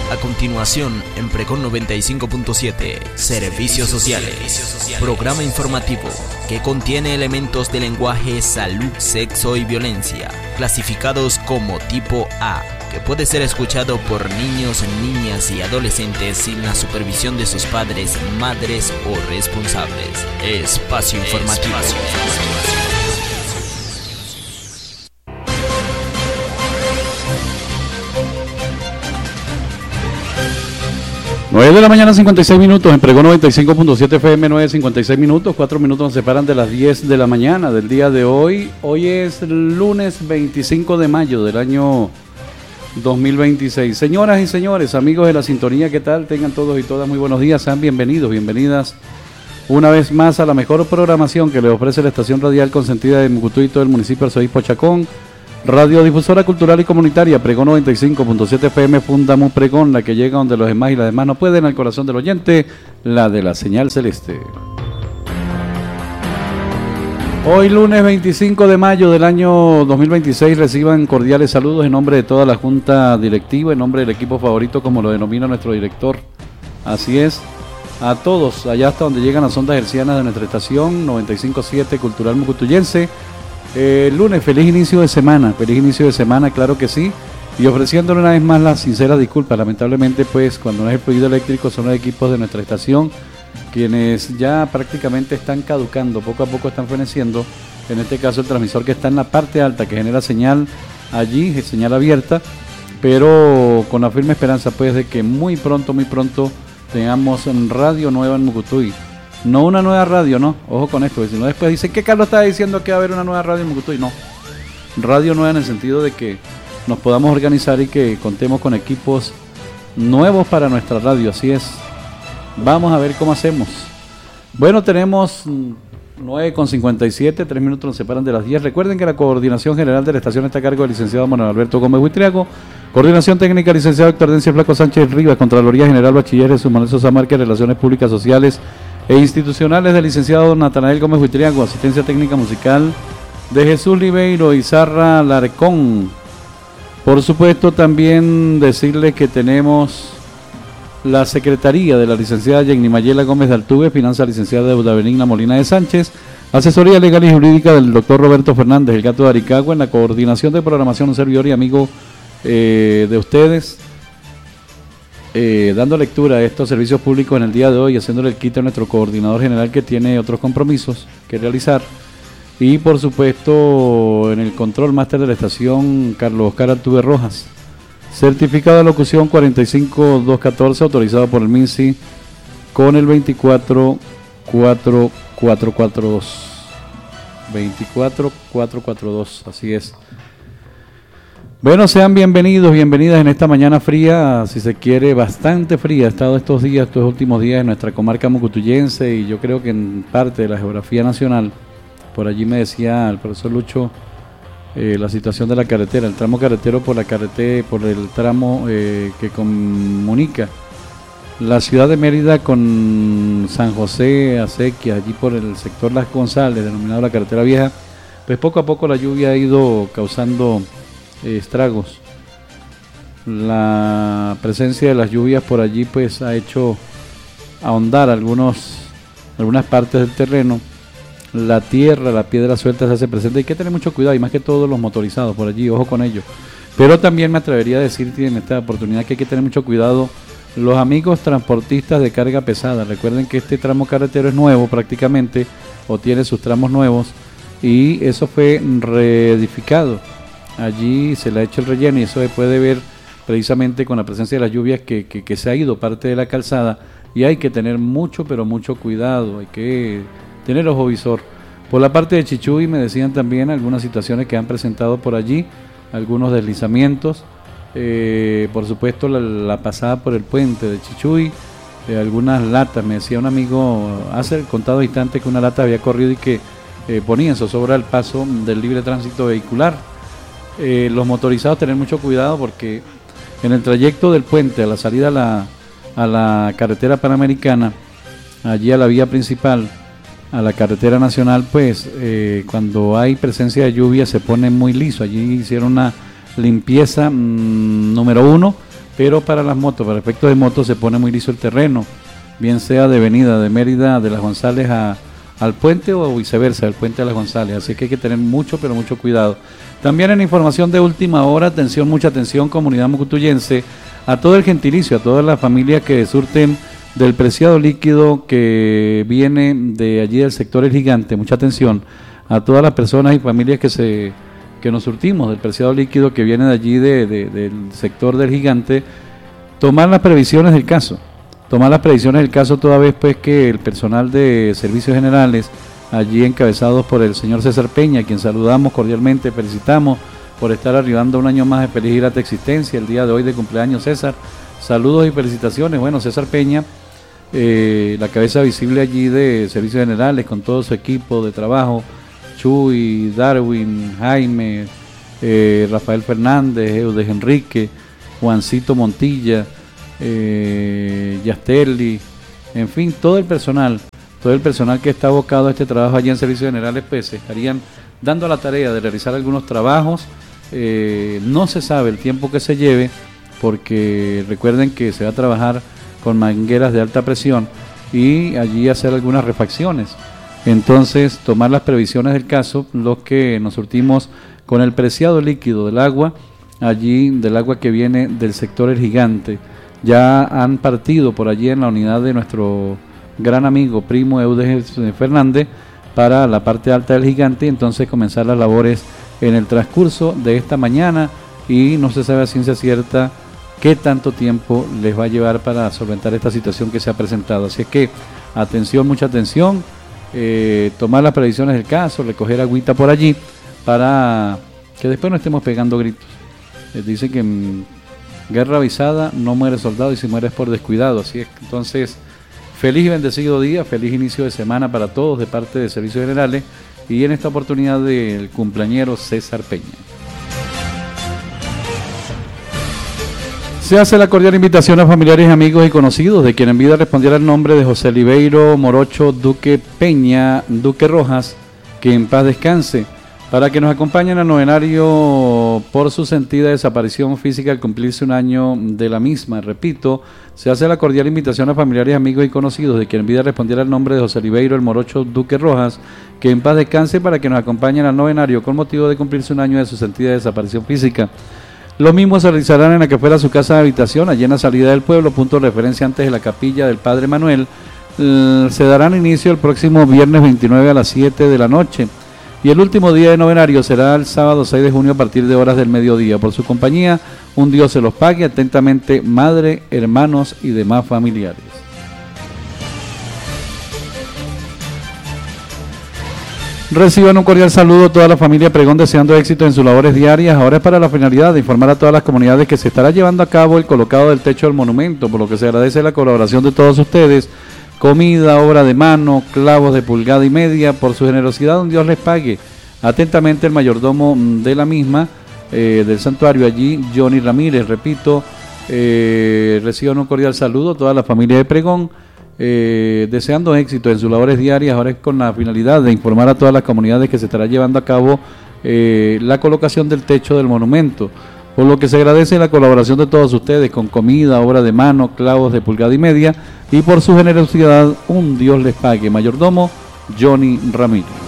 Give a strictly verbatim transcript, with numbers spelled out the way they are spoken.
A continuación, en Pregón noventa y cinco punto siete, Servicios Sociales, programa informativo que contiene elementos de lenguaje, salud, sexo y violencia, clasificados como tipo A, que puede ser escuchado por niños, niñas y adolescentes sin la supervisión de sus padres, madres o responsables. Espacio informativo. Espacio informativo. nueve de la mañana, cincuenta y seis minutos, en Pregón noventa y cinco punto siete F M, nueve cincuenta y seis minutos, cuatro minutos nos separan de las diez de la mañana del día de hoy. Hoy es lunes veinticinco de mayo del año dos mil veintiséis. Señoras y señores, amigos de la sintonía, ¿qué tal? Tengan todos y todas muy buenos días, sean bienvenidos, bienvenidas una vez más a la mejor programación que les ofrece la estación radial consentida de Mucutuy y todo el municipio de Arzobispo Chacón. Radiodifusora cultural y comunitaria, Pregón noventa y cinco punto siete F M, Fundamo Pregón, la que llega donde los demás y las demás no pueden, al corazón del oyente, la de la señal celeste. Hoy lunes veinticinco de mayo del año dos mil veintiséis, reciban cordiales saludos en nombre de toda la junta directiva, en nombre del equipo favorito, como lo denomina nuestro director. Así es, a todos, allá hasta donde llegan las ondas hercianas de nuestra estación noventa y cinco punto siete Cultural Mucutuyense. Eh, lunes, feliz inicio de semana, feliz inicio de semana, claro que sí, y ofreciéndole una vez más las sinceras disculpas. Lamentablemente, pues, cuando no es el fluido eléctrico, son los equipos de nuestra estación quienes ya prácticamente están caducando, poco a poco están feneciendo. En este caso, el transmisor que está en la parte alta, que genera señal allí, señal abierta, pero con la firme esperanza, pues, de que muy pronto, muy pronto tengamos radio nueva en Mucutuy. No una nueva radio, no, ojo con esto, porque si no después dicen que Carlos está diciendo que va a haber una nueva radio en Mucutuy. No, radio nueva en el sentido de que nos podamos organizar y que contemos con equipos nuevos para nuestra radio, así es. Vamos a ver cómo hacemos. Bueno, tenemos nueve con cincuenta y siete, tres minutos nos separan de las diez. Recuerden que la coordinación general de la estación está a cargo del licenciado Manuel Alberto Gómez Huitriago, coordinación técnica licenciado Héctor Dencio Flaco Sánchez Rivas, Contraloría General Bachiller Jesús Manuel Sosa Márquez, Relaciones Públicas Sociales e Institucionales del licenciado Natanael Gómez Huitriago, asistencia técnica musical de Jesús Libeiro y Zarra Larcón. Por supuesto, también decirles que tenemos la secretaría de la licenciada Jenny Mayela Gómez de Altuve, finanza licenciada Deuda Benigna Molina de Sánchez, asesoría legal y jurídica del doctor Roberto Fernández, el Gato de Aricagua, en la coordinación de programación, un servidor y amigo eh, de ustedes, eh, dando lectura a estos servicios públicos en el día de hoy, haciéndole el quite a nuestro coordinador general que tiene otros compromisos que realizar, y por supuesto en el control máster de la estación Carlos Oscar Altuve Rojas. Certificado de locución cuarenta y cinco mil doscientos catorce, autorizado por el MINSI con el veinticuatro cuatro cuatro cuatro dos. veinticuatro cuatro cuatro dos, así es. Bueno, sean bienvenidos, bienvenidas en esta mañana fría, si se quiere, bastante fría. Ha estado estos días, estos últimos días en nuestra comarca mucutuyense y yo creo que en parte de la geografía nacional. Por allí me decía el profesor Lucho, Eh, la situación de la carretera, el tramo carretero por la carretera, por el tramo eh, que comunica la ciudad de Mérida con San José, Acequia, allí por el sector Las González, denominado la carretera vieja, pues poco a poco la lluvia ha ido causando eh, estragos. La presencia de las lluvias por allí pues ha hecho ahondar algunos, algunas partes del terreno. La tierra, la piedra suelta se hace presente. Hay que tener mucho cuidado y más que todos los motorizados por allí, ojo con ello. Pero también me atrevería a decir en esta oportunidad que hay que tener mucho cuidado los amigos transportistas de carga pesada. Recuerden que este tramo carretero es nuevo prácticamente, o tiene sus tramos nuevos, y eso fue reedificado. Allí se le ha hecho el relleno y eso se puede ver precisamente con la presencia de las lluvias que, que, que se ha ido parte de la calzada, y hay que tener mucho, pero mucho cuidado. Hay que tener ojo visor. Por la parte de Chichuy me decían también algunas situaciones que han presentado por allí, algunos deslizamientos, eh, por supuesto la, la pasada por el puente de Chichuy, eh, algunas latas, me decía un amigo hace contado instante que una lata había corrido y que eh, ponía en zozobra el paso del libre tránsito vehicular. Eh, los motorizados tener mucho cuidado porque en el trayecto del puente a la salida a la, a la carretera panamericana, allí a la vía principal, a la carretera nacional, pues eh, cuando hay presencia de lluvia se pone muy liso. Allí hicieron una limpieza mmm, número uno pero para las motos, para efectos de motos, se pone muy liso el terreno, bien sea de venida de Mérida de las González a, al puente o viceversa, del puente a las González, así que hay que tener mucho, pero mucho cuidado. También en información de última hora, atención, mucha atención, comunidad mocutuyense, a todo el gentilicio, a todas las familias que surten del preciado líquido que viene de allí del sector El Gigante, mucha atención a todas las personas y familias que se que nos surtimos del preciado líquido que viene de allí de, de, del sector del Gigante, tomar las previsiones del caso, tomar las previsiones del caso toda vez pues que el personal de servicios generales, allí encabezados por el señor César Peña, a quien saludamos cordialmente, felicitamos por estar arribando un año más de feliz y grata existencia, el día de hoy de cumpleaños César, saludos y felicitaciones. Bueno, César Peña, eh, la cabeza visible allí de servicios generales con todo su equipo de trabajo, Chuy, Darwin, Jaime, eh, Rafael Fernández, Eudes Enrique, Juancito Montilla, eh, Yasterli, en fin, todo el personal, todo el personal que está abocado a este trabajo allí en Servicios Generales, pues estarían dando la tarea de realizar algunos trabajos. Eh, no se sabe el tiempo que se lleve, porque recuerden que se va a trabajar con mangueras de alta presión y allí hacer algunas refacciones. Entonces, tomar las previsiones del caso, los que nos surtimos con el preciado líquido del agua, allí del agua que viene del sector El Gigante. Ya han partido por allí en la unidad de nuestro gran amigo, primo Eudes Fernández, para la parte alta del Gigante, y entonces comenzar las labores en el transcurso de esta mañana, y no se sabe a ciencia cierta qué tanto tiempo les va a llevar para solventar esta situación que se ha presentado. Así es que, atención, mucha atención. Eh, tomar las previsiones del caso, recoger agüita por allí para que después no estemos pegando gritos. Eh, dicen que en guerra avisada no muere soldado y si muere es por descuidado. Así es que entonces, feliz y bendecido día, feliz inicio de semana para todos de parte de Servicios Generales y en esta oportunidad del cumpleañero César Peña. Se hace la cordial invitación a familiares, amigos y conocidos de quien en vida respondiera el nombre de José Oliveiro Morocho Duque Peña Duque Rojas, que en paz descanse, para que nos acompañen al novenario por su sentida desaparición física al cumplirse un año de la misma. Repito, se hace la cordial invitación a familiares, amigos y conocidos de quien en vida respondiera el nombre de José Oliveiro el Morocho Duque Rojas, que en paz descanse, para que nos acompañen al novenario con motivo de cumplirse un año de su sentida desaparición física. Los mismos se realizarán en la que fuera su casa de habitación, allí en la salida del pueblo, punto de referencia antes de la capilla del Padre Manuel. Eh, se darán inicio el próximo viernes veintinueve a las siete de la noche. Y el último día de novenario será el sábado seis de junio a partir de horas del mediodía. Por su compañía, un Dios se los pague. Atentamente, madre, hermanos y demás familiares. Reciban un cordial saludo a toda la familia Pregón, deseando éxito en sus labores diarias. Ahora es para la finalidad de informar a todas las comunidades que se estará llevando a cabo el colocado del techo del monumento, por lo que se agradece la colaboración de todos ustedes. Comida, obra de mano, clavos de pulgada y media, por su generosidad un Dios les pague. Atentamente el mayordomo de la misma, eh, del santuario allí, Johnny Ramírez. Repito, eh, reciban un cordial saludo a toda la familia de Pregón. Eh, deseando éxito en sus labores diarias, ahora es con la finalidad de informar a todas las comunidades que se estará llevando a cabo eh, la colocación del techo del monumento, por lo que se agradece la colaboración de todos ustedes con comida, obra de mano, clavos de pulgada y media, y por su generosidad un Dios les pague. Mayordomo Johnny Ramírez.